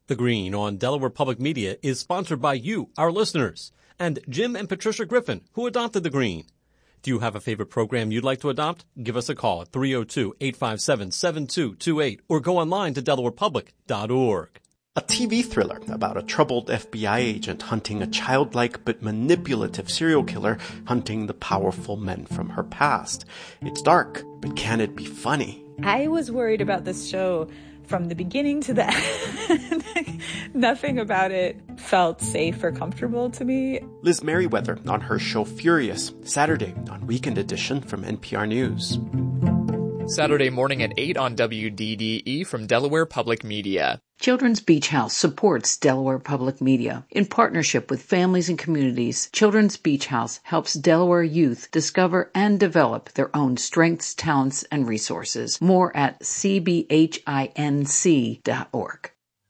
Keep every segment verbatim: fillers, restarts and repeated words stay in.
The Green on Delaware Public Media is sponsored by you, our listeners, and Jim and Patricia Griffin, who adopted The Green. Do you have a favorite program you'd like to adopt? Give us a call at three oh two, eight five seven, seven two two eight or go online to delaware public dot org. A T V thriller about a troubled F B I agent hunting a childlike but manipulative serial killer hunting the powerful men from her past. It's dark, but can it be funny? I was worried about this show from the beginning to the end. Nothing about it felt safe or comfortable to me. Liz Merriweather on her show Furious, Saturday on Weekend Edition from N P R News. Saturday morning at eight on W D D E from Delaware Public Media. Children's Beach House supports Delaware Public Media. In partnership with families and communities, Children's Beach House helps Delaware youth discover and develop their own strengths, talents, and resources. More at c b h i n c dot org.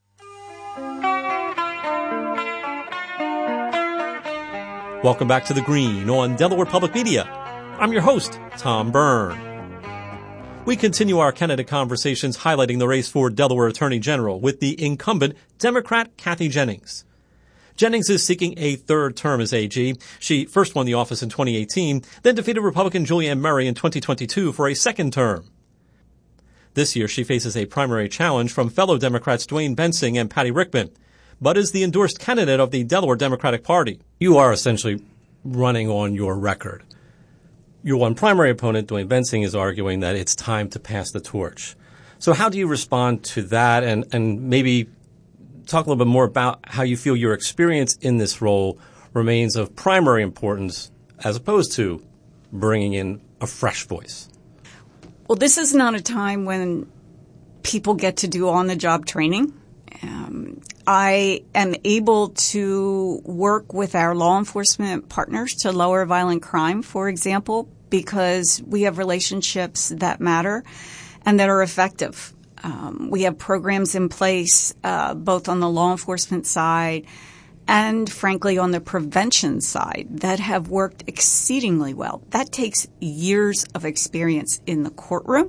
Welcome back to The Green on Delaware Public Media. I'm your host, Tom Byrne. We continue our candidate conversations highlighting the race for Delaware Attorney General with the incumbent Democrat Kathy Jennings. Jennings is seeking a third term as A G. She first won the office in twenty eighteen, then defeated Republican Julianne Murray in twenty twenty-two for a second term. This year, she faces a primary challenge from fellow Democrats Dwayne Bensing and Patty Rickman, but is the endorsed candidate of the Delaware Democratic Party. You are essentially running on your record. Your one primary opponent, Dwayne Bensing, is arguing that it's time to pass the torch. So how do you respond to that, and, and maybe talk a little bit more about how you feel your experience in this role remains of primary importance as opposed to bringing in a fresh voice? Well, this is not a time when people get to do on-the-job training. Um, I am able to work with our law enforcement partners to lower violent crime, for example, because we have relationships that matter and that are effective. Um, we have programs in place uh, both on the law enforcement side and, frankly, on the prevention side that have worked exceedingly well. That takes years of experience in the courtroom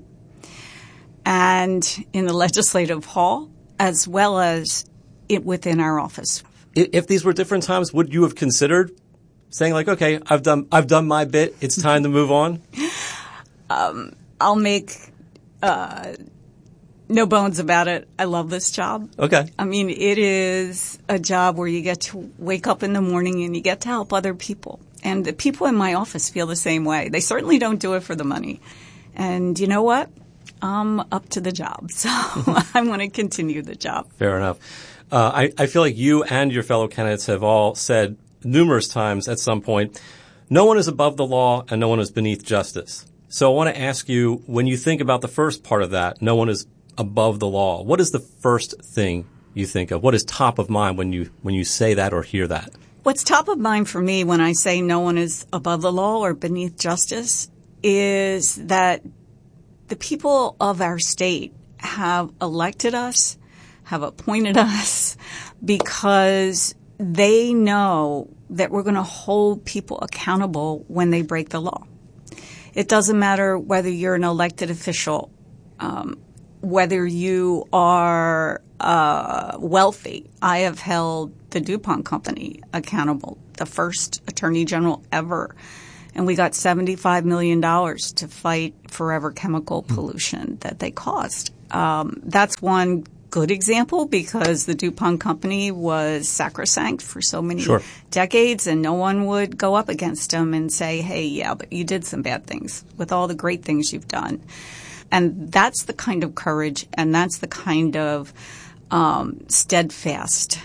and in the legislative hall, as well as it within our office. If these were different times, would you have considered saying like, okay, I've done, I've done my bit. It's time to move on? Um, I'll make, uh, no bones about it. I love this job. Okay. I mean, it is a job where you get to wake up in the morning and you get to help other people. And the people in my office feel the same way. They certainly don't do it for the money. And you know what? I'm up to the job. So I'm going to continue the job. Fair enough. Uh, I, I feel like you and your fellow candidates have all said numerous times at some point, no one is above the law and no one is beneath justice. So I want to ask you, when you think about the first part of that, no one is above the law, what is the first thing you think of? What is top of mind when you when you say that or hear that? What's top of mind for me when I say no one is above the law or beneath justice is that the people of our state have elected us, have appointed us because they know that we're going to hold people accountable when they break the law. It doesn't matter whether you're an elected official, um, whether you are uh, wealthy. I have held the DuPont Company accountable, the first attorney general ever. And we got seventy-five million dollars to fight forever chemical pollution that they caused. Um, that's one good example because the DuPont Company was sacrosanct for so many sure. decades, and no one would go up against them and say, hey, yeah, but you did some bad things with all the great things you've done. And that's the kind of courage and that's the kind of um, steadfast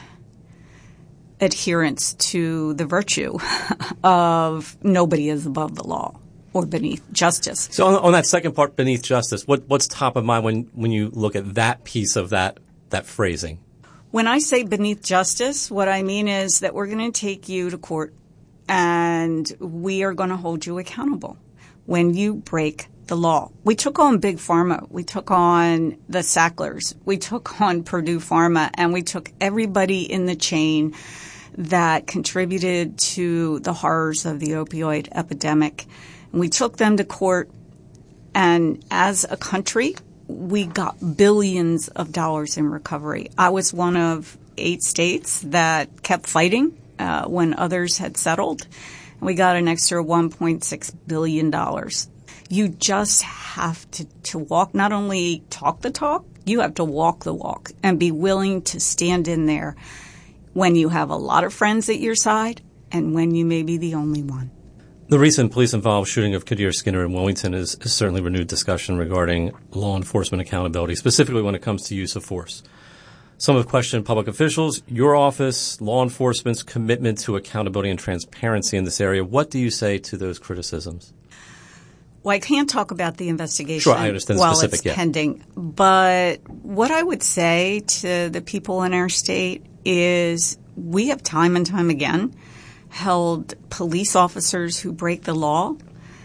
adherence to the virtue of nobody is above the law or beneath justice. So on, on that second part, beneath justice, what, what's top of mind when, when you look at that piece of that, that phrasing? When I say beneath justice, what I mean is that we're going to take you to court and we are going to hold you accountable when you break the law. We took on Big Pharma. We took on the Sacklers. We took on Purdue Pharma, and we took everybody in the chain that contributed to the horrors of the opioid epidemic. And we took them to court, and as a country, we got billions of dollars in recovery. I was one of eight states that kept fighting uh, when others had settled. We got an extra one point six billion dollars. You just have to, to walk, not only talk the talk, you have to walk the walk and be willing to stand in there when you have a lot of friends at your side and when you may be the only one. The recent police-involved shooting of Kadir Skinner in Wilmington is, is certainly renewed discussion regarding law enforcement accountability, specifically when it comes to use of force. Some have questioned public officials, your office, law enforcement's commitment to accountability and transparency in this area. What do you say to those criticisms? Well, I can't talk about the investigation sure, I understand while specific, it's yeah. pending. But what I would say to the people in our state is we have time and time again held police officers who break the law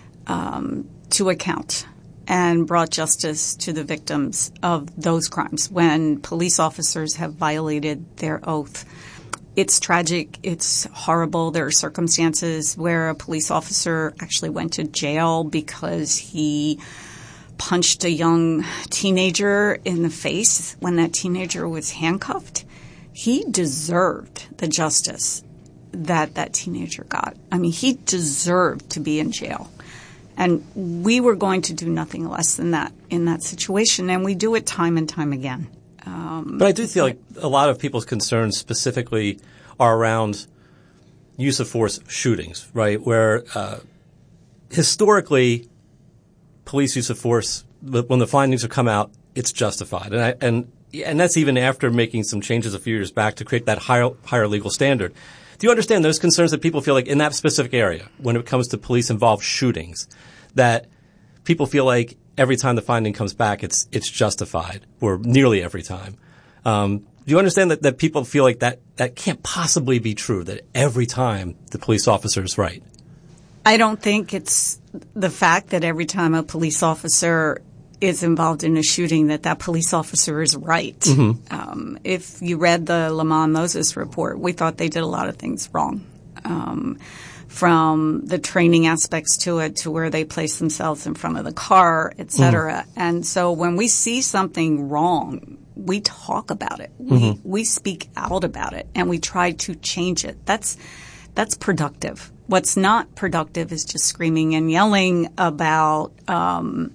um, to account and brought justice to the victims of those crimes when police officers have violated their oath. It's tragic. It's horrible. There are circumstances where a police officer actually went to jail because he punched a young teenager in the face when that teenager was handcuffed. He deserved the justice that that teenager got. I mean, he deserved to be in jail. And we were going to do nothing less than that in that situation, and we do it time and time again. Um, but I do feel like a lot of people's concerns specifically are around use of force shootings, right, where uh, historically police use of force, when the findings have come out, it's justified. And I, and and that's even after making some changes a few years back to create that higher higher legal standard. Do you understand those concerns that people feel like in that specific area, when it comes to police-involved shootings, that people feel like every time the finding comes back, it's it's justified, or nearly every time? Um, do you understand that, that people feel like that, that can't possibly be true, that every time the police officer is right? I don't think it's the fact that every time a police officer is involved in a shooting that that police officer is right. Mm-hmm. Um, if you read the Lamont Moses report, we thought they did a lot of things wrong, um, from the training aspects to it to where they place themselves in front of the car, et cetera. Mm-hmm. And so when we see something wrong, we talk about it. Mm-hmm. We we speak out about it, and we try to change it. That's that's productive. What's not productive is just screaming and yelling about um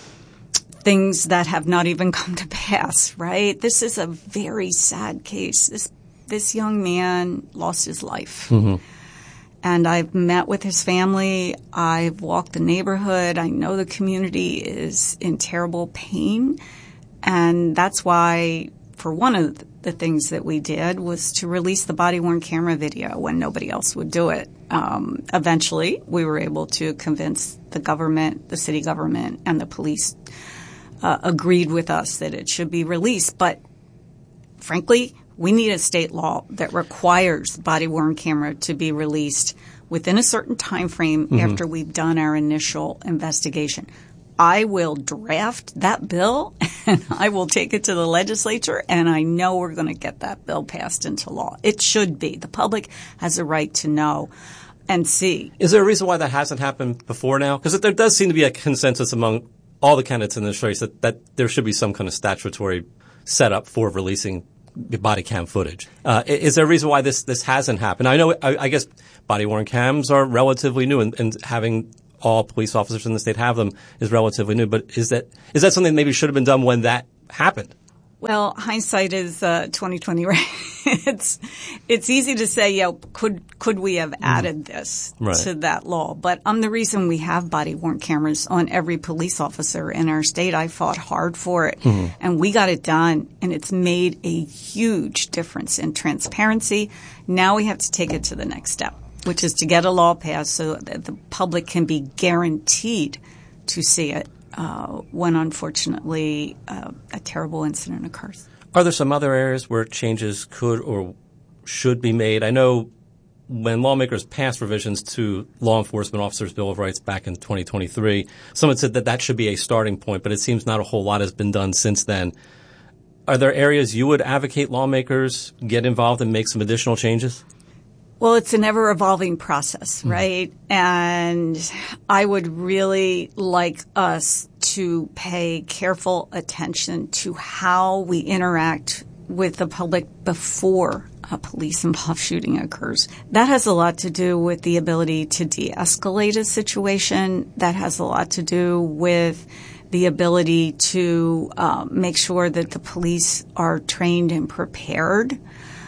things that have not even come to pass, right? This is a very sad case. This this young man lost his life. Mm-hmm. And I've met with his family. I've walked the neighborhood. I know the community is in terrible pain. And that's why, for one of the things that we did was to release the body-worn camera video when nobody else would do it. Um, eventually, we were able to convince the government, the city government, and the police Uh, agreed with us that it should be released. But frankly, we need a state law that requires body-worn camera to be released within a certain time frame mm-hmm. after we've done our initial investigation. I will draft that bill and I will take it to the legislature, and I know we're going to get that bill passed into law. It should be. The public has a right to know and see. Is there a reason why that hasn't happened before now? Because there does seem to be a consensus among all the candidates in this race that, that there should be some kind of statutory setup for releasing body cam footage. Uh, is there a reason why this, this hasn't happened? I know, I, I guess body-worn cams are relatively new, and, and having all police officers in the state have them is relatively new. But is that, is that something that maybe should have been done when that happened? Well, hindsight is uh, twenty twenty, right? it's it's easy to say, yeah, could could we have added this right. to that law? But um, the reason we have body-worn cameras on every police officer in our state, I fought hard for it, mm-hmm. and we got it done, and it's made a huge difference in transparency. Now we have to take it to the next step, which is to get a law passed so that the public can be guaranteed to see it. Uh, when unfortunately uh, a terrible incident occurs. Are there some other areas where changes could or should be made? I know when lawmakers passed revisions to Law Enforcement Officers' Bill of Rights back in twenty twenty-three, someone said that that should be a starting point, but it seems not a whole lot has been done since then. Are there areas you would advocate lawmakers get involved and make some additional changes? Well, it's an ever-evolving process, right? Mm-hmm. And I would really like us to pay careful attention to how we interact with the public before a police-involved shooting occurs. That has a lot to do with the ability to de-escalate a situation. That has a lot to do with the ability to uh, make sure that the police are trained and prepared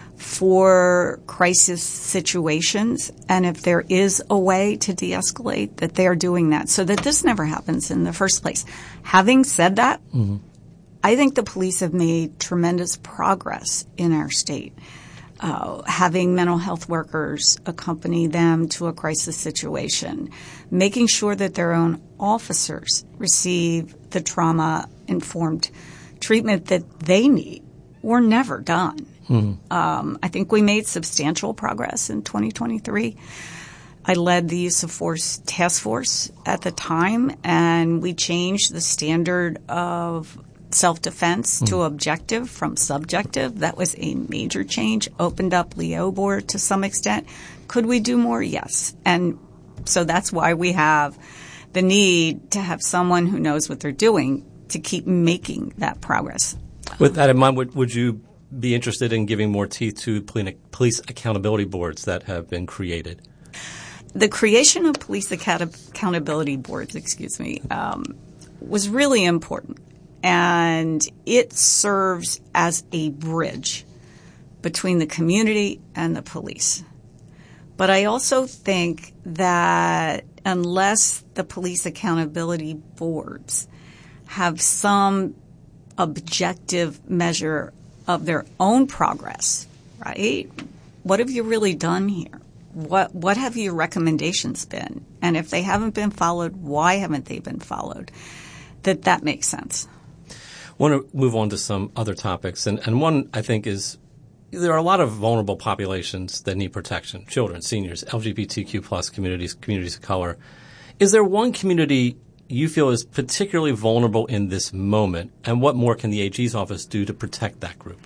for crisis situations, and if there is a way to de-escalate, that they are doing that so that this never happens in the first place. Having said that, mm-hmm. I think the police have made tremendous progress in our state. Uh, having mental health workers accompany them to a crisis situation, making sure that their own officers receive the trauma-informed treatment that they need, were never done. Mm-hmm. Um, I think we made substantial progress in twenty twenty-three. I led the use of force task force at the time, and we changed the standard of self-defense mm-hmm. to objective from subjective. That was a major change, opened up Leobor to some extent. Could we do more? Yes. And so that's why we have the need to have someone who knows what they're doing to keep making that progress. With that in mind, would, would you be interested in giving more teeth to police accountability boards that have been created? The creation of police account- accountability boards, excuse me, um, was really important. And it serves as a bridge between the community and the police. But I also think that unless the police accountability boards have some objective measure of their own progress, right? What have you really done here? What what have your recommendations been? And if they haven't been followed, why haven't they been followed? That that makes sense. I want to move on to some other topics. And, and one, I think, is there are a lot of vulnerable populations that need protection. Children, seniors, L G B T Q plus communities, communities of color. Is there one community you feel is particularly vulnerable in this moment, and what more can the A G's office do to protect that group?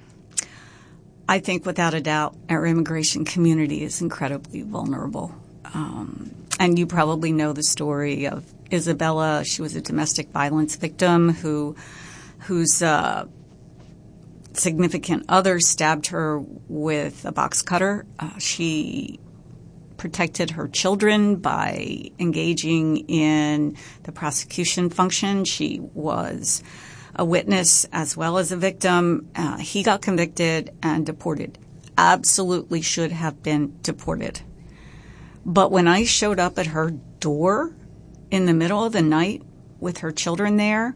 I think without a doubt our immigration community is incredibly vulnerable. Um, and you probably know the story of Isabella. She was a domestic violence victim who whose uh, significant other stabbed her with a box cutter. Uh, she protected her children by engaging in the prosecution function. She was a witness as well as a victim. Uh, he got convicted and deported. Absolutely should have been deported. But when I showed up at her door in the middle of the night with her children there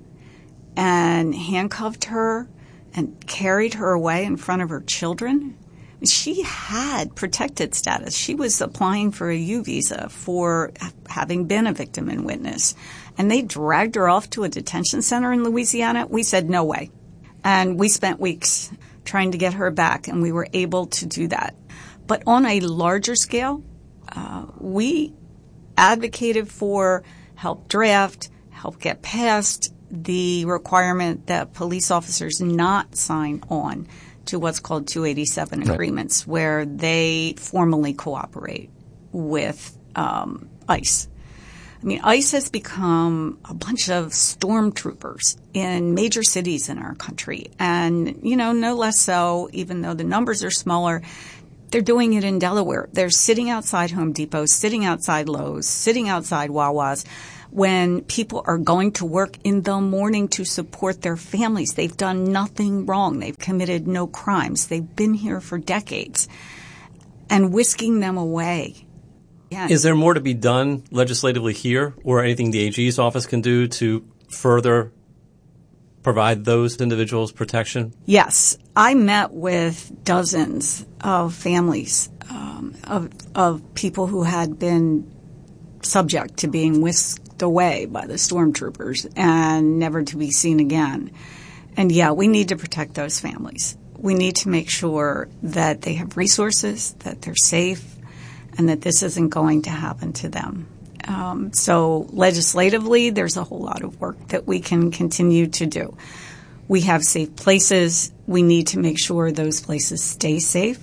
and handcuffed her and carried her away in front of her children, she had protected status. She was applying for a U visa for having been a victim and witness. And they dragged her off to a detention center in Louisiana. We said, no way. And we spent weeks trying to get her back, and we were able to do that. But on a larger scale, uh, we advocated for, help draft, help get passed the requirement that police officers not sign on to what's called two eighty-seven right. agreements, where they formally cooperate with um, ICE. I mean, ICE has become a bunch of stormtroopers in major cities in our country. And, you know, no less so, even though the numbers are smaller, they're doing it in Delaware. They're sitting outside Home Depot, sitting outside Lowe's, sitting outside Wawa's when people are going to work in the morning to support their families. They've done nothing wrong. They've committed no crimes. They've been here for decades. And whisking them away. Yeah. Is there more to be done legislatively here, or anything the A G's office can do to further provide those individuals protection? Yes. I met with dozens of families um, of, of people who had been subject to being whisked away by the stormtroopers and never to be seen again. And yeah, we need to protect those families. We need to make sure that they have resources, that they're safe, and that this isn't going to happen to them. Um, so legislatively, there's a whole lot of work that we can continue to do. We have safe places. We need to make sure those places stay safe.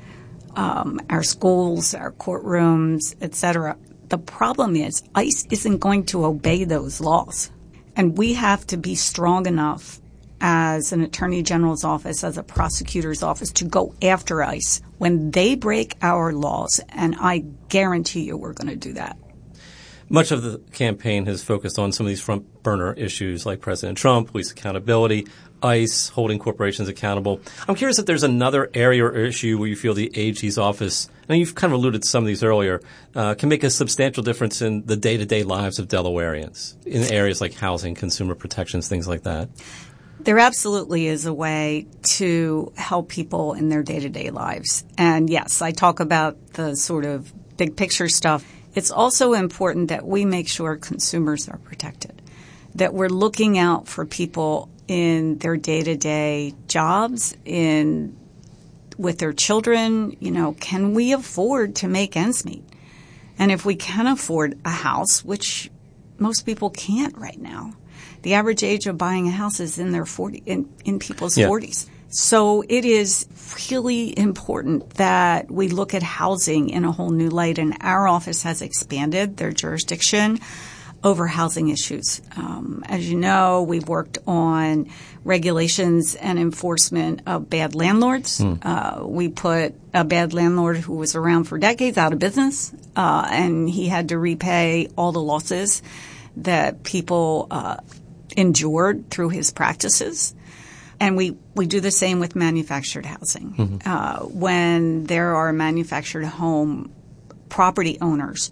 Um, our schools, our courtrooms, et cetera. The problem is ICE isn't going to obey those laws. And we have to be strong enough as an attorney general's office, as a prosecutor's office, to go after ICE when they break our laws. And I guarantee you we're going to do that. Much of the campaign has focused on some of these front burner issues like President Trump, police accountability, ICE, holding corporations accountable. I'm curious if there's another area or issue where you feel the A G's office, and you've kind of alluded to some of these earlier, uh, can make a substantial difference in the day-to-day lives of Delawareans in areas like housing, consumer protections, things like that. There absolutely is a way to help people in their day-to-day lives. And yes, I talk about the sort of big picture stuff. It's also important that we make sure consumers are protected, that we're looking out for people in their day-to-day jobs, in with their children. You know, can we afford to make ends meet? And if we can afford a house, which most people can't right now, the average age of buying a house is in their forty in, in people's yeah. forties. So it is really important that we look at housing in a whole new light. And our office has expanded their jurisdiction over housing issues. Um, as you know, we've worked on regulations and enforcement of bad landlords. Mm. Uh, we put a bad landlord who was around for decades out of business, uh, and he had to repay all the losses that people uh, endured through his practices. And we, we do the same with manufactured housing. Mm-hmm. Uh, when there are manufactured home property owners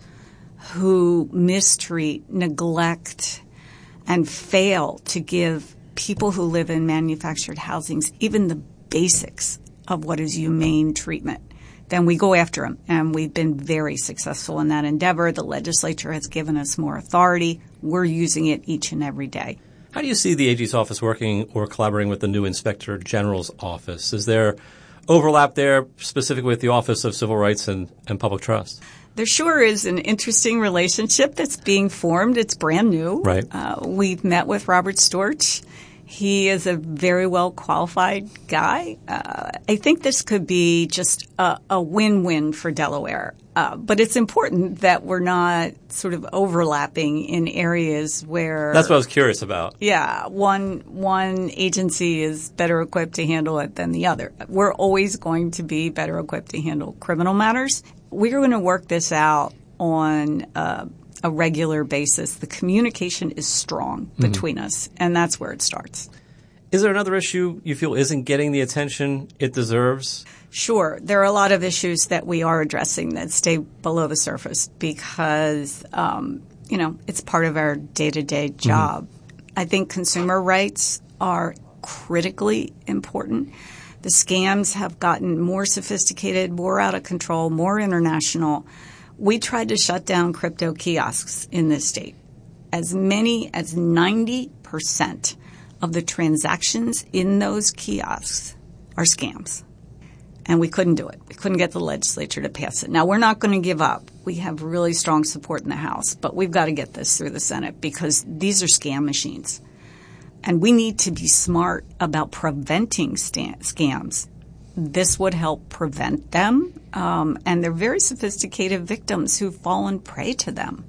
who mistreat, neglect, and fail to give people who live in manufactured housings even the basics of what is humane treatment, then we go after them. And we've been very successful in that endeavor. The legislature has given us more authority. We're using it each and every day. How do you see the A G's office working or collaborating with the new Inspector General's office? Is there overlap there specifically with the Office of Civil Rights and, and Public Trust? There sure is an interesting relationship that's being formed. It's brand new. Right. Uh, we've met with Robert Storch. He is a very well qualified guy. Uh, I think this could be just a, a win-win for Delaware. Uh, but it's important that we're not sort of overlapping in areas where – That's what I was curious about. Yeah. One, one agency is better equipped to handle it than the other. We're always going to be better equipped to handle criminal matters. We're going to work this out on uh, a regular basis. The communication is strong between mm-hmm. us, and that's where it starts. Is there another issue you feel isn't getting the attention it deserves? Sure. There are a lot of issues that we are addressing that stay below the surface because, um, you know, it's part of our day-to-day job. Mm-hmm. I think consumer rights are critically important. The scams have gotten more sophisticated, more out of control, more international. We tried to shut down crypto kiosks in this state. As many as ninety percent of the transactions in those kiosks are scams. And we couldn't do it. We couldn't get the legislature to pass it. Now, we're not going to give up. We have really strong support in the House, but we've got to get this through the Senate because these are scam machines. And we need to be smart about preventing sta- scams. This would help prevent them. Um, and they're very sophisticated victims who've fallen prey to them.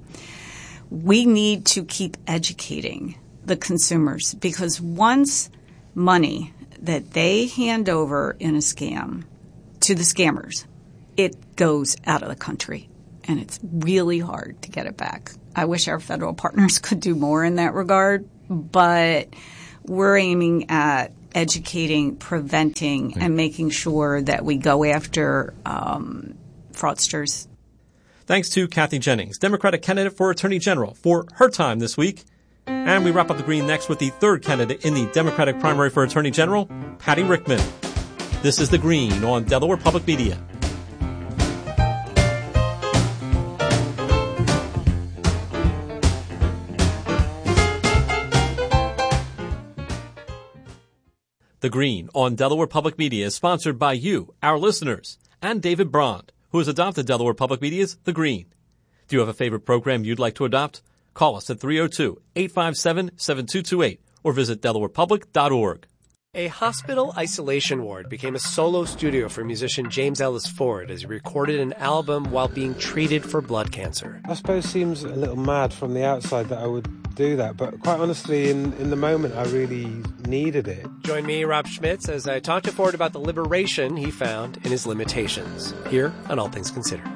We need to keep educating the consumers because once money that they hand over in a scam to the scammers, it goes out of the country. And it's really hard to get it back. I wish our federal partners could do more in that regard. But we're aiming at educating, preventing, mm-hmm. and making sure that we go after um, fraudsters. Thanks to Kathy Jennings, Democratic candidate for Attorney General, for her time this week. And we wrap up the Green next with the third candidate in the Democratic primary for Attorney General, Patty Rickman. This is The Green on Delaware Public Media. The Green on Delaware Public Media is sponsored by you, our listeners, and David Brond, who has adopted Delaware Public Media's The Green. Do you have a favorite program you'd like to adopt? Call us at three oh two, eight five seven, seven two two eight or visit delaware public dot org. A hospital isolation ward became a solo studio for musician James Ellis Ford as he recorded an album while being treated for blood cancer. I suppose it seems a little mad from the outside that I would do that. But quite honestly, in, in the moment, I really needed it. Join me, Rob Schmitz, as I talk to Ford about the liberation he found in his limitations, here on All Things Considered.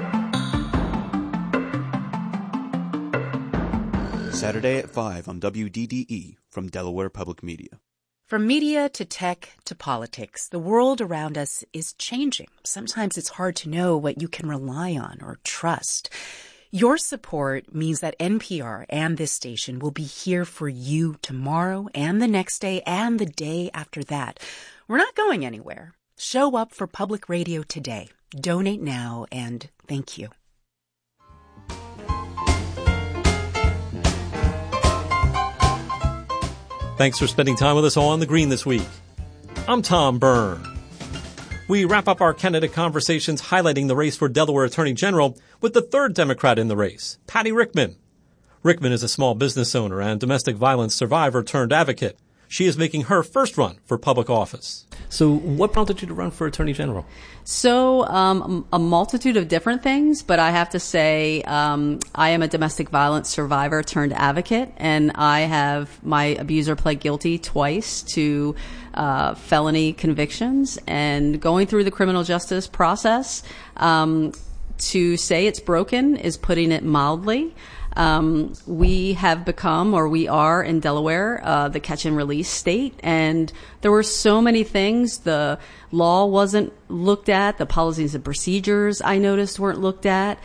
Saturday at five on W D D E from Delaware Public Media. From media to tech to politics, the world around us is changing. Sometimes it's hard to know what you can rely on or trust. Your support means that N P R and this station will be here for you tomorrow and the next day and the day after that. We're not going anywhere. Show up for public radio today. Donate now, and thank you. Thanks for spending time with us on The Green this week. I'm Tom Byrne. We wrap up our candidate conversations highlighting the race for Delaware Attorney General with the third Democrat in the race, Patty Rickman. Rickman is a small business owner and domestic violence survivor turned advocate. She is making her first run for public office. So what prompted you to run for Attorney General? So um, a multitude of different things, but I have to say um, I am a domestic violence survivor turned advocate, and I have my abuser pled guilty twice to uh, felony convictions. And going through the criminal justice process, um, to say it's broken is putting it mildly. Um, we have become, or we are in Delaware, uh, the catch and release state. And there were so many things. The law wasn't looked at. The policies and procedures I noticed weren't looked at.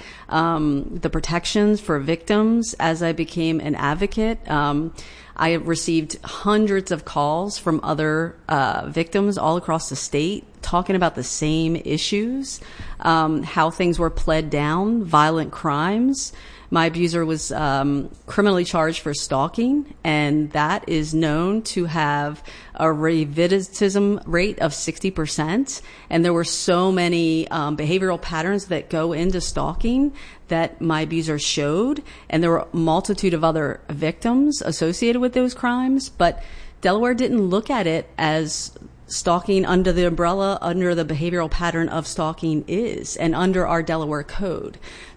Um, the protections for victims as I became an advocate. Um, I received hundreds of calls from other uh, victims all across the state talking about the same issues, um, how things were pled down, violent crimes. My abuser was um, criminally charged for stalking, and that is known to have a recidivism rate of sixty percent. And there were so many um, behavioral patterns that go into stalking that my abuser showed, and there were a multitude of other victims associated with those crimes. But Delaware didn't look at it as stalking under the umbrella, under the behavioral pattern of stalking is, and under our Delaware code.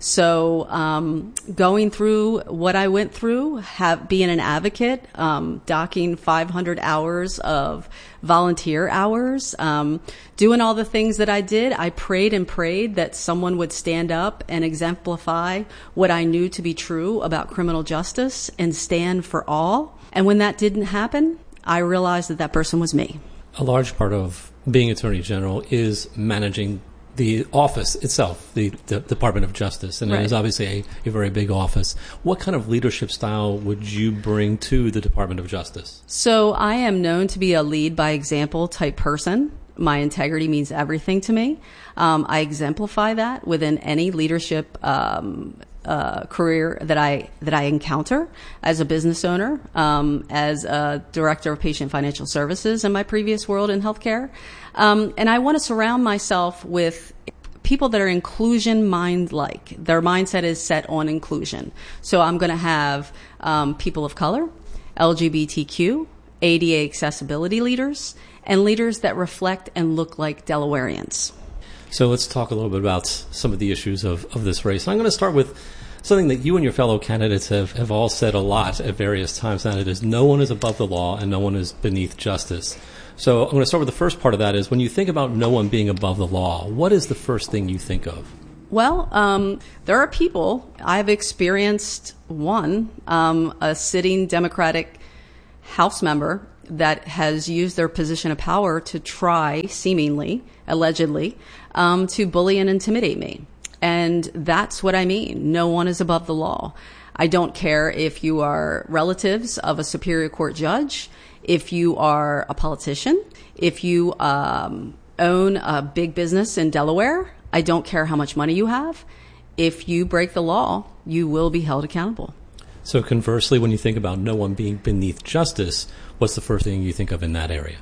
So um, going through what I went through, have, being an advocate, um, docking five hundred hours of volunteer hours, um, doing all the things that I did, I prayed and prayed that someone would stand up and exemplify what I knew to be true about criminal justice and stand for all. And when that didn't happen, I realized that that person was me. A large part of being Attorney General is managing the office itself, the, the Department of Justice, and right. It is obviously a, a very big office. What kind of leadership style would you bring to the Department of Justice? So I am known to be a lead by example type person. My integrity means everything to me. Um, I exemplify that within any leadership um Uh, career that I that I encounter as a business owner, um, as a director of patient financial services in my previous world in healthcare, um, and I want to surround myself with people that are inclusion mind-like. Their mindset is set on inclusion. So I'm going to have um, people of color, L G B T Q, A D A accessibility leaders, and leaders that reflect and look like Delawareans. So let's talk a little bit about some of the issues of, of this race. I'm going to start with something that you and your fellow candidates have, have all said a lot at various times, and that is no one is above the law and no one is beneath justice. So I'm going to start with the first part of that is when you think about no one being above the law, what is the first thing you think of? Well, um, there are people. I've experienced one, um, a sitting Democratic House member that has used their position of power to try, seemingly, allegedly, um, to bully and intimidate me. And that's what I mean. No one is above the law. I don't care if you are relatives of a Superior Court judge, if you are a politician, if you um, own a big business in Delaware. I don't care how much money you have. If you break the law, you will be held accountable. So conversely, when you think about no one being beneath justice, what's the first thing you think of in that area?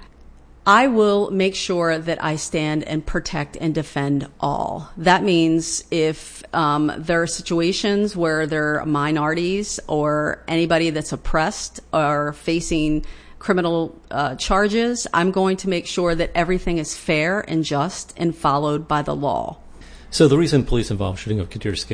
I will make sure that I stand and protect and defend all. That means if um, there are situations where there are minorities or anybody that's oppressed or facing criminal uh, charges, I'm going to make sure that everything is fair and just and followed by the law. So the recent police-involved shooting of Kadir Skinner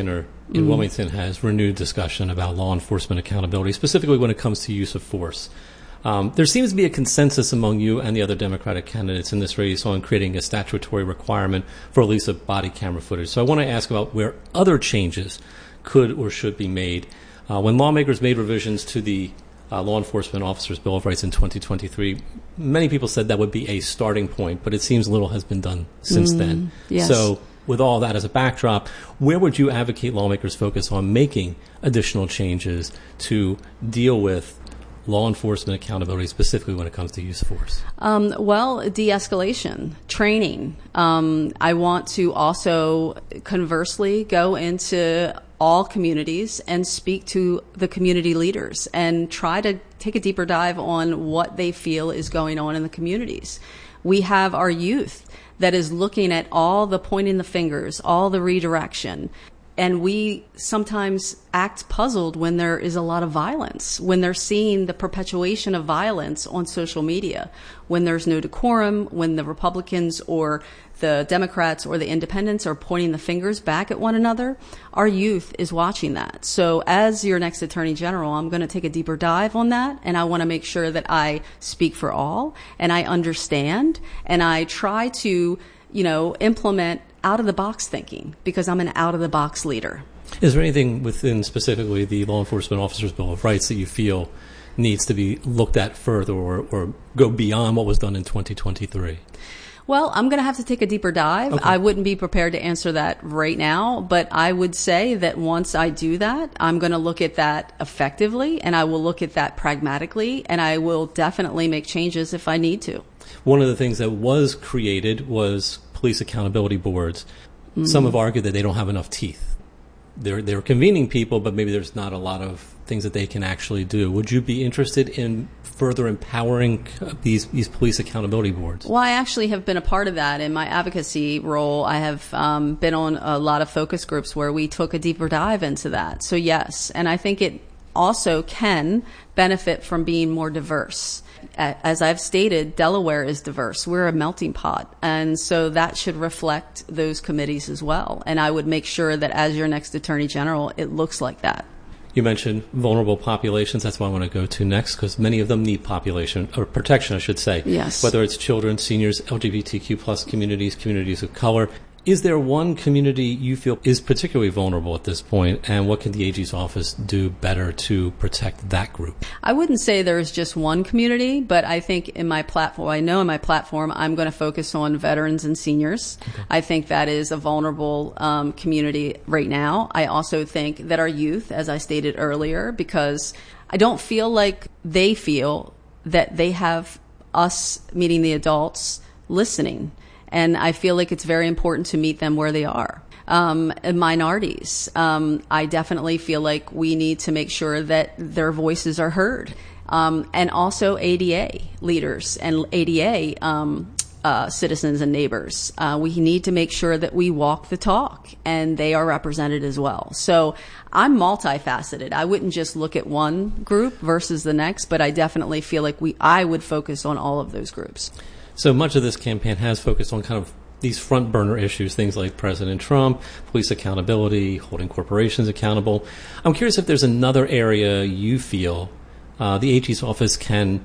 in Mm. Wilmington has renewed discussion about law enforcement accountability, specifically when it comes to use of force. Um, there seems to be a consensus among you and the other Democratic candidates in this race on creating a statutory requirement for release of body camera footage. So I want to ask about where other changes could or should be made. Uh, when lawmakers made revisions to the uh, Law Enforcement Officers' Bill of Rights in twenty twenty-three, many people said that would be a starting point, but it seems little has been done since Mm, then. yes. So with all that as a backdrop, where would you advocate lawmakers focus on making additional changes to deal with law enforcement accountability, specifically when it comes to use of force? Um, well, de-escalation, training. Um, I want to also conversely go into all communities and speak to the community leaders and try to take a deeper dive on what they feel is going on in the communities. We have our youth that is looking at all the pointing the fingers, all the redirection. And we sometimes act puzzled when there is a lot of violence, when they're seeing the perpetuation of violence on social media, when there's no decorum, when the Republicans or the Democrats or the independents are pointing the fingers back at one another. Our youth is watching that. So as your next Attorney General, I'm going to take a deeper dive on that, and I want to make sure that I speak for all, and I understand, and I try to, you know, implement out-of-the-box thinking, because I'm an out-of-the-box leader. Is there anything within specifically the Law Enforcement Officers' Bill of Rights that you feel needs to be looked at further or, or go beyond what was done in twenty twenty-three? Well, I'm going to have to take a deeper dive. Okay. I wouldn't be prepared to answer that right now, but I would say that once I do that, I'm going to look at that effectively, and I will look at that pragmatically, and I will definitely make changes if I need to. One of the things that was created was police accountability boards. Mm-hmm. Some have argued that they don't have enough teeth. They're, they're convening people, but maybe there's not a lot of things that they can actually do. Would you be interested in further empowering these these police accountability boards? Well, I actually have been a part of that in my advocacy role. I have um, been on a lot of focus groups where we took a deeper dive into that. So yes, and I think it also can benefit from being more diverse. As I've stated, Delaware is diverse. We're a melting pot. And so that should reflect those committees as well. And I would make sure that as your next Attorney General, it looks like that. You mentioned vulnerable populations. That's what I want to go to next, because many of them need population or protection, I should say. Yes. Whether it's children, seniors, L G B T Q plus communities, communities of color. Is there one community you feel is particularly vulnerable at this point, and what can the A G's office do better to protect that group? I wouldn't say there's just one community, but I think in my platform, I know in my platform, I'm going to focus on veterans and seniors. Okay. I think that is a vulnerable um, community right now. I also think that our youth, as I stated earlier, because I don't feel like they feel that they have us, meeting the adults, listening. And I feel like it's very important to meet them where they are. Um, minorities, um, I definitely feel like we need to make sure that their voices are heard. Um, and also A D A leaders and A D A um, uh, citizens and neighbors. Uh, we need to make sure that we walk the talk, and they are represented as well. So I'm multifaceted. I wouldn't just look at one group versus the next, but I definitely feel like we I would focus on all of those groups. So much of this campaign has focused on kind of these front burner issues, things like President Trump, police accountability, holding corporations accountable. I'm curious if there's another area you feel uh, the A G's office can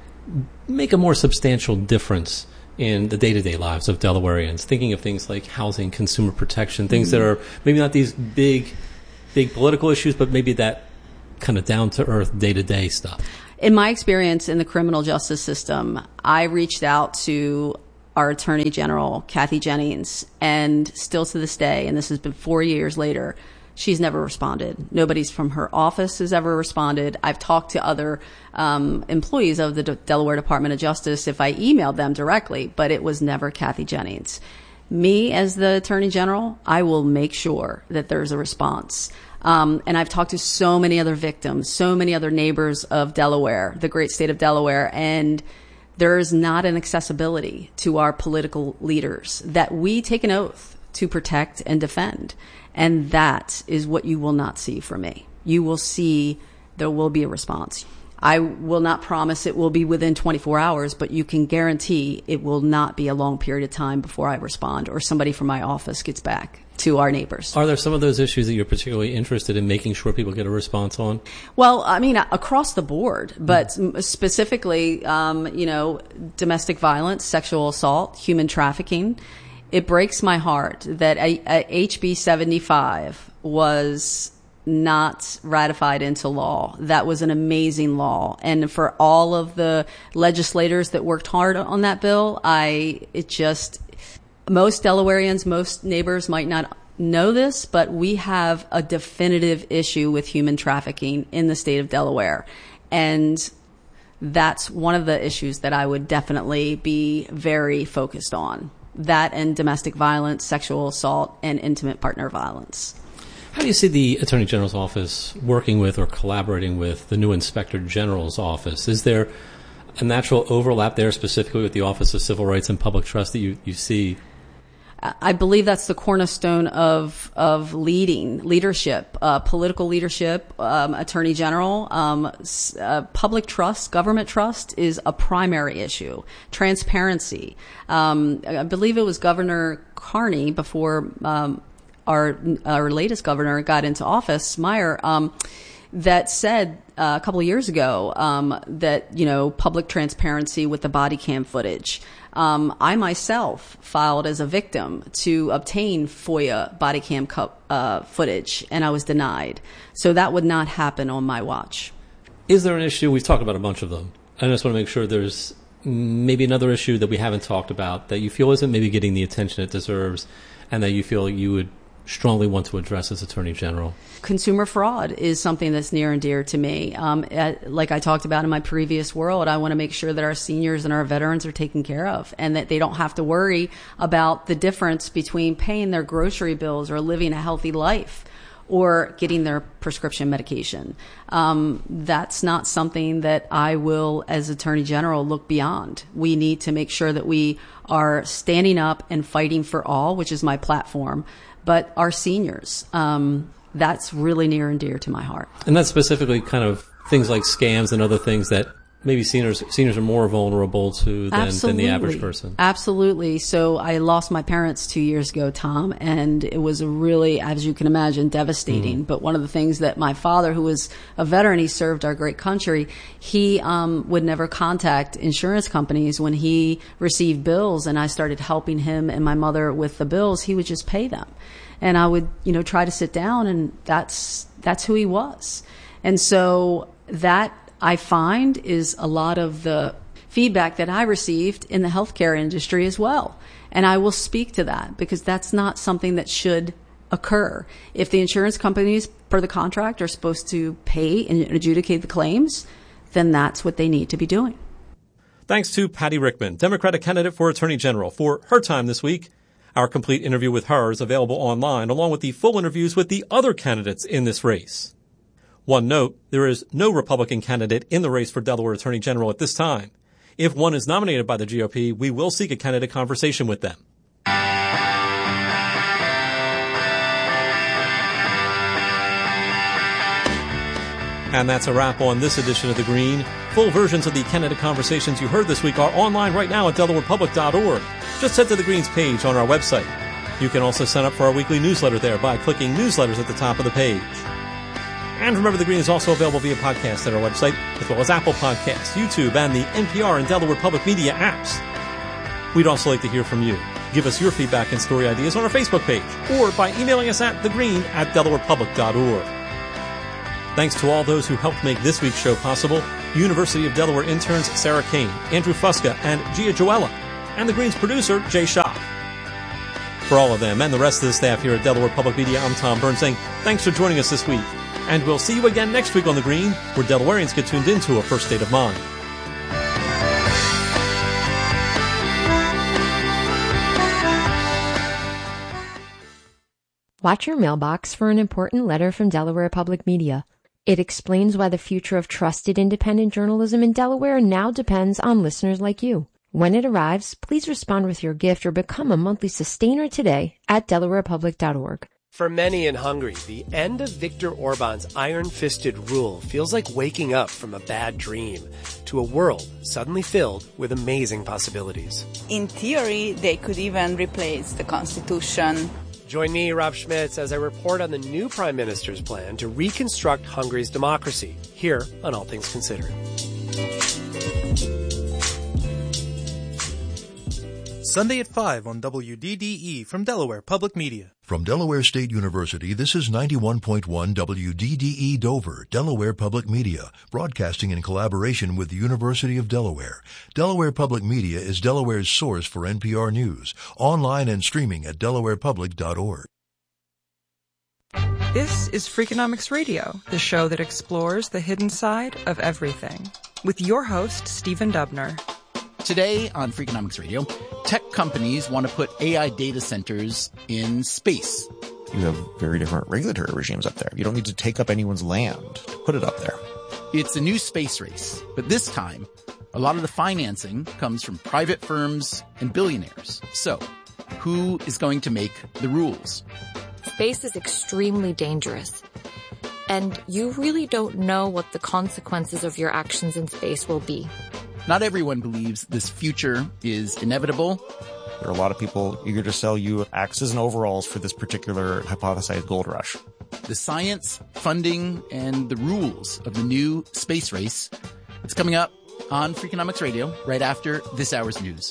make a more substantial difference in the day-to-day lives of Delawareans, thinking of things like housing, consumer protection, things mm-hmm. that are maybe not these big, big political issues, but maybe that kind of down-to-earth, day-to-day stuff. In my experience in the criminal justice system, I reached out to our Attorney General, Kathy Jennings, and still to this day, and this has been four years later, she's never responded. Nobody's from her office has ever responded. I've talked to other um, employees of the De- Delaware Department of Justice if I emailed them directly, but it was never Kathy Jennings. Me, as the Attorney General, I will make sure that there's a response. Um, and I've talked to so many other victims, so many other neighbors of Delaware, the great state of Delaware, and there is not an accessibility to our political leaders that we take an oath to protect and defend. And that is what you will not see from me. You will see there will be a response. I will not promise it will be within twenty-four hours, but you can guarantee it will not be a long period of time before I respond or somebody from my office gets back to our neighbors. Are there some of those issues that you're particularly interested in making sure people get a response on? Well, I mean, across the board, but mm. specifically, um, you know, domestic violence, sexual assault, human trafficking. It breaks my heart that a, a H B seventy-five was not ratified into law. That was an amazing law. And for all of the legislators that worked hard on that bill, I, it just, most Delawareans, most neighbors might not know this, but we have a definitive issue with human trafficking in the state of Delaware. And that's one of the issues that I would definitely be very focused on. That and domestic violence, sexual assault, and intimate partner violence. How do you see the Attorney General's office working with or collaborating with the new Inspector General's office? Is there a natural overlap there specifically with the Office of Civil Rights and Public Trust that you, you see? I believe that's the cornerstone of of leading leadership, uh, political leadership, um, Attorney General. Um, uh, public trust, government trust is a primary issue. Transparency. Um, I believe it was Governor Carney before um, our our latest governor got into office, Meyer, um, that said uh, a couple of years ago um, that, you know, public transparency with the body cam footage. Um, I myself filed as a victim to obtain FOIA body cam cup, uh, footage, and I was denied. So that would not happen on my watch. Is there an issue? We've talked about a bunch of them. I just want to make sure there's maybe another issue that we haven't talked about that you feel isn't maybe getting the attention it deserves and that you feel you would strongly want to address as Attorney General. Consumer fraud is something that's near and dear to me. Um, like I talked about in my previous world, I want to make sure that our seniors and our veterans are taken care of and that they don't have to worry about the difference between paying their grocery bills or living a healthy life or getting their prescription medication. Um, that's not something that I will, as Attorney General, look beyond. We need to make sure that we are standing up and fighting for all, which is my platform, but our seniors, um, that's really near and dear to my heart. And that's specifically kind of things like scams and other things that maybe seniors seniors are more vulnerable to than, than the average person. Absolutely. So I lost my parents two years ago, Tom, and it was really, as you can imagine, devastating. Mm. But one of the things that my father, who was a veteran, he served our great country, he um, would never contact insurance companies when he received bills, and I started helping him and my mother with the bills. He would just pay them. And I would, you know, try to sit down, and that's that's who he was. And so that, I find, is a lot of the feedback that I received in the healthcare industry as well. And I will speak to that because that's not something that should occur. If the insurance companies, per the contract, are supposed to pay and adjudicate the claims, then that's what they need to be doing. Thanks to Patty Rickman, Democratic candidate for Attorney General, for her time this week. Our complete interview with her is available online, along with the full interviews with the other candidates in this race. One note, there is no Republican candidate in the race for Delaware Attorney General at this time. If one is nominated by the G O P, we will seek a candidate conversation with them. And that's a wrap on this edition of The Green. Full versions of the candidate conversations you heard this week are online right now at delaware public dot org. Just head to the Green's page on our website. You can also sign up for our weekly newsletter there by clicking Newsletters at the top of the page. And remember, The Green is also available via podcast at our website, as well as Apple Podcasts, YouTube, and the N P R and Delaware Public Media apps. We'd also like to hear from you. Give us your feedback and story ideas on our Facebook page, or by emailing us at thegreen at delaware public dot org. Thanks to all those who helped make this week's show possible: University of Delaware interns Sarah Kane, Andrew Fusca, and Gia Joella, and The Green's producer, Jay Schaaf. For all of them and the rest of the staff here at Delaware Public Media, I'm Tom Burns saying thanks for joining us this week. And we'll see you again next week on The Green, where Delawareans get tuned into a first state of mind. Watch your mailbox for an important letter from Delaware Public Media. It explains why the future of trusted independent journalism in Delaware now depends on listeners like you. When it arrives, please respond with your gift or become a monthly sustainer today at delaware public dot org. For many in Hungary, the end of Viktor Orban's iron-fisted rule feels like waking up from a bad dream to a world suddenly filled with amazing possibilities. In theory, they could even replace the constitution. Join me, Rob Schmitz, as I report on the new Prime Minister's plan to reconstruct Hungary's democracy, here on All Things Considered. Sunday at five on W D D E from Delaware Public Media. From Delaware State University, this is ninety-one point one W D D E Dover, Delaware Public Media, broadcasting in collaboration with the University of Delaware. Delaware Public Media is Delaware's source for N P R News, online and streaming at delaware public dot org. This is Freakonomics Radio, the show that explores the hidden side of everything, with your host, Stephen Dubner. Today on Freakonomics Radio, tech companies want to put A I data centers in space. You have very different regulatory regimes up there. You don't need to take up anyone's land to put it up there. It's a new space race, but this time, a lot of the financing comes from private firms and billionaires. So, who is going to make the rules? Space is extremely dangerous, and you really don't know what the consequences of your actions in space will be. Not everyone believes this future is inevitable. There are a lot of people eager to sell you axes and overalls for this particular hypothesized gold rush. The science, funding, and the rules of the new space race. It's coming up on Freakonomics Radio right after this hour's news.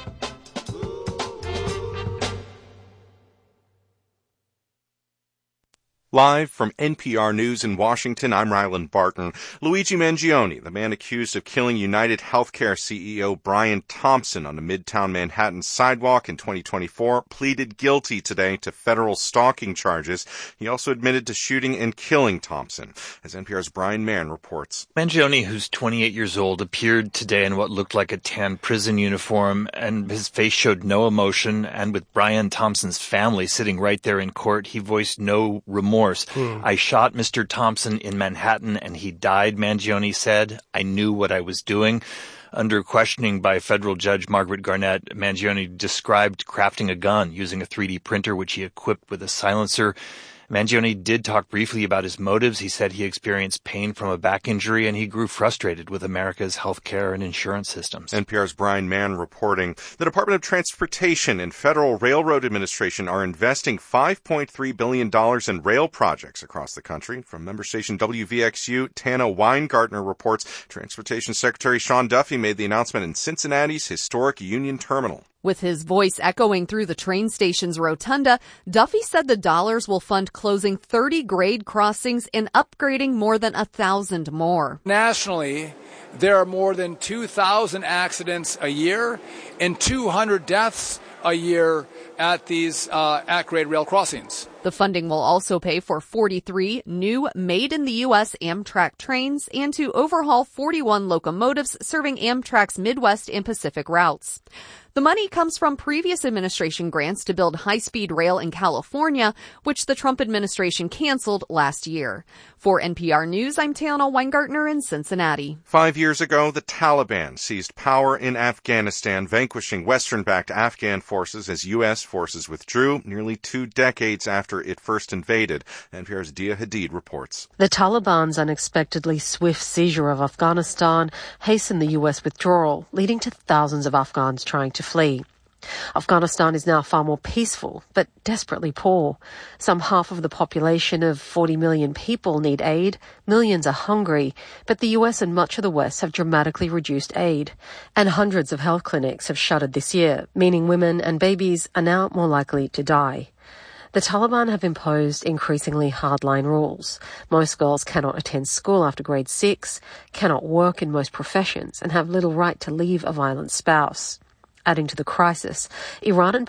Live from N P R News in Washington, I'm Ryland Barton. Luigi Mangione, the man accused of killing United Healthcare C E O Brian Thompson on a Midtown Manhattan sidewalk in twenty twenty-four, pleaded guilty today to federal stalking charges. He also admitted to shooting and killing Thompson. As N P R's Brian Mann reports. Mangione, who's twenty-eight years old, appeared today in what looked like a tan prison uniform, and his face showed no emotion. And with Brian Thompson's family sitting right there in court, he voiced no remorse. Hmm. I shot Mister Thompson in Manhattan and he died, Mangione said. I knew what I was doing. Under questioning by federal judge Margaret Garnett, Mangione described crafting a gun using a three D printer, which he equipped with a silencer. Mangione did talk briefly about his motives. He said he experienced pain from a back injury and he grew frustrated with America's healthcare and insurance systems. N P R's Brian Mann reporting. The Department of Transportation and Federal Railroad Administration are investing five point three billion dollars in rail projects across the country. From member station W V X U, Tana Weingartner reports Transportation Secretary Sean Duffy made the announcement in Cincinnati's historic Union Terminal. With his voice echoing through the train station's rotunda, Duffy said the dollars will fund closing thirty grade crossings and upgrading more than a thousand more. Nationally, there are more than two thousand accidents a year and two hundred deaths a year at these uh, at-grade rail crossings. The funding will also pay for forty-three new made-in-the-U S Amtrak trains and to overhaul forty-one locomotives serving Amtrak's Midwest and Pacific routes. The money comes from previous administration grants to build high-speed rail in California, which the Trump administration canceled last year. For N P R News, I'm Tana Weingartner in Cincinnati. Five years ago, the Taliban seized power in Afghanistan, vanquishing Western-backed Afghan forces as U S forces withdrew nearly two decades after it first invaded. N P R's Dia Hadid reports. The Taliban's unexpectedly swift seizure of Afghanistan hastened the U S withdrawal, leading to thousands of Afghans trying to flee. Afghanistan is now far more peaceful, but desperately poor. Some half of the population of forty million people need aid. Millions are hungry, but the U S and much of the West have dramatically reduced aid. And hundreds of health clinics have shuttered this year, meaning women and babies are now more likely to die. The Taliban have imposed increasingly hardline rules. Most girls cannot attend school after grade six, cannot work in most professions, and have little right to leave a violent spouse. Adding to the crisis, Iran and